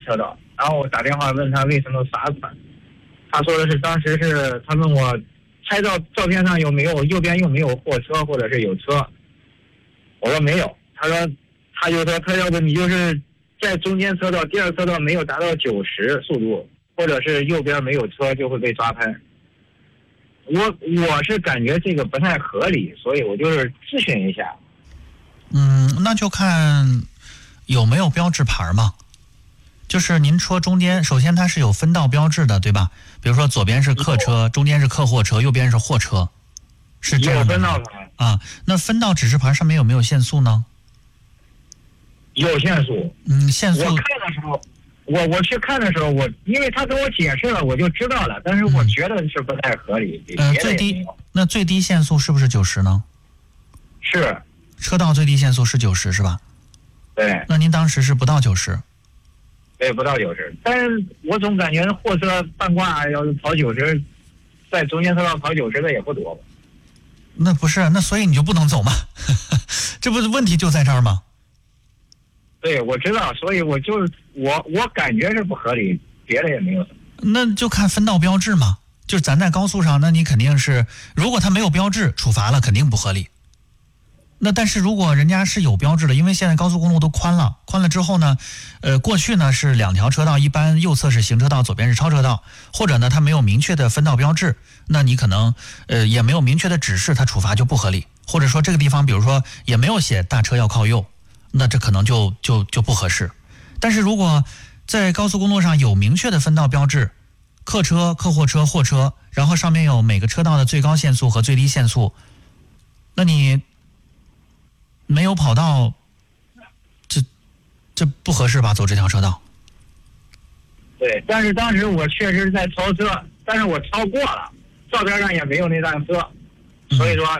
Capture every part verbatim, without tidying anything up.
车道，然后我打电话问他为什么罚款，他说的是当时是他问我拍照照片上有没有右边有没有货车或者是有车，我说没有，他说他就说他要不你就是在中间车道第二车道没有达到九十速度，或者是右边没有车就会被抓拍。我我是感觉这个不太合理，所以我就是咨询一下。 嗯，那就看有没有标志牌嘛。就是您说中间，首先它是有分道标志的，对吧？比如说左边是客车，中间是客货车，右边是货车，是这样的。 有分道牌啊。那分道指示牌上面有没有限速呢？ 有限速。 嗯，限速。 我看的时候。我我去看的时候，我因为他跟我解释了，我就知道了，但是我觉得是不太合理。 嗯、呃，最低那最低限速是不是九十呢？ 是， 车道最低限速是九十是吧？ 对。 那您当时是不到九十？ 对，不到九十。但是我总感觉货车半挂要是跑九十，在中间车道跑九十的也不多吧？ 那不是，那所以你就不能走吗？这不是问题就在这儿吗？ 对，我知道，所以我就是我，我感觉是不合理，别的也没有什么。 那就看分道标志嘛，就是咱在高速上，那你肯定是，如果他没有标志，处罚了肯定不合理。那但是如果人家是有标志的，因为现在高速公路都宽了，宽了之后呢，呃，过去呢是两条车道，一般右侧是行车道，左边是超车道，或者呢它没有明确的分道标志，那你可能呃也没有明确的指示，它处罚就不合理，或者说这个地方比如说也没有写大车要靠右。那这可能就就就不合适，但是如果在高速公路上有明确的分道标志，客车、客货车、货车，然后上面有每个车道的最高限速和最低限速，那你没有跑道，这这不合适吧？走这条车道。 对，但是当时我确实在超车，但是我超过了，照片上也没有那辆车，所以说。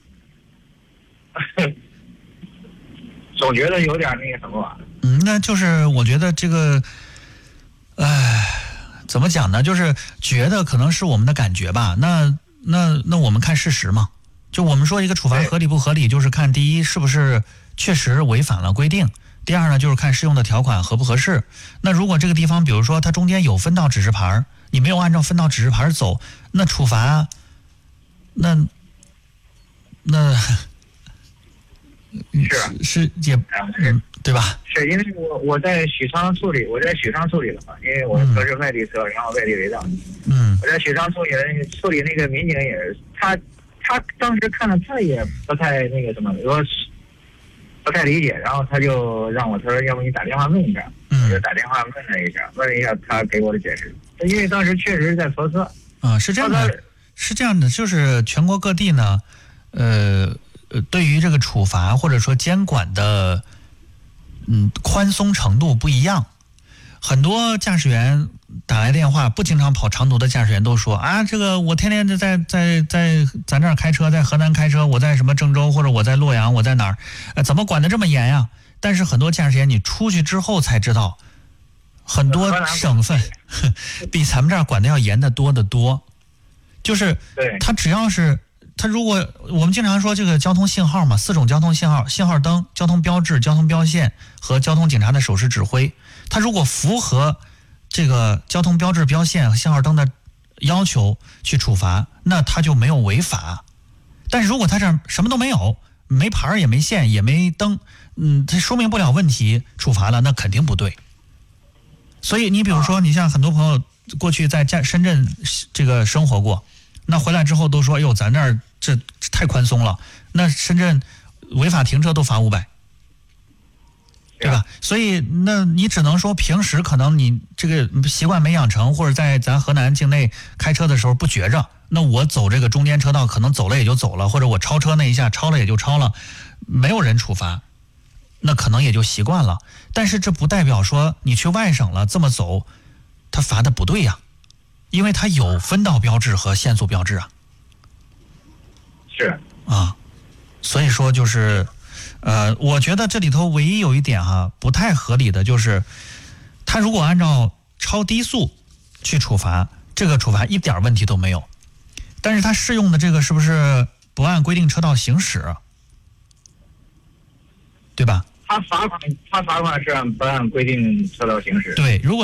嗯总觉得有点那个什么吧。 嗯，那就是我觉得这个，唉，怎么讲呢？就是觉得可能是我们的感觉吧。那那那我们看事实嘛。就我们说一个处罚合理不合理，就是看第一是不是确实违反了规定，第二呢就是看适用的条款合不合适。那如果这个地方比如说它中间有分道指示牌，你没有按照分道指示牌走，那处罚，那那。 是是也嗯对吧？ 是因为我我在许昌处理，我在许昌处理的嘛，因为我车是外地车，然后外地违章。 嗯， 我在许昌处理处理那个民警也是，他他当时看了他也不太那个什么，说不太理解，然后他就让我他说要不你打电话问一下， 嗯、 我就打电话问了一下，问了一下他给我的解释，因为当时确实是在超车。 啊，是这样的，是这样的，就是全国各地呢，呃。呃，对于这个处罚或者说监管的，嗯，宽松程度不一样。很多驾驶员打来电话，不经常跑长途的驾驶员都说啊，这个我天天在在在咱这儿开车，在河南开车，我在什么郑州或者我在洛阳，我在哪儿？呃，怎么管得这么严呀？但是很多驾驶员你出去之后才知道，很多省份比咱们这儿管得要严得多得多。就是他只要是。它如果我们经常说这个交通信号嘛，四种交通信号：信号灯、交通标志、交通标线和交通警察的手势指挥。它如果符合这个交通标志、标线和信号灯的要求去处罚，那它就没有违法。但是如果它这什么都没有，没牌也没线也没灯，嗯，它说明不了问题，处罚了那肯定不对。所以你比如说，你像很多朋友过去在深圳这个生活过。那回来之后都说，哎呦，咱这儿这太宽松了。那深圳违法停车都罚五百，对吧？所以那你只能说平时可能你这个习惯没养成，或者在咱河南境内开车的时候不觉着。那我走这个中间车道，可能走了也就走了，或者我超车那一下超了也就超了，没有人处罚，那可能也就习惯了。但是这不代表说你去外省了这么走，他罚的不对呀。因为它有分道标志和限速标志啊， 是啊，所以说就是，呃，我觉得这里头唯一有一点哈、啊、不太合理的就是，他如果按照超低速去处罚，这个处罚一点问题都没有，但是他适用的这个是不是不按规定车道行驶，对吧？ 他罚款，他罚款是按不按规定车道行驶？ 对，如果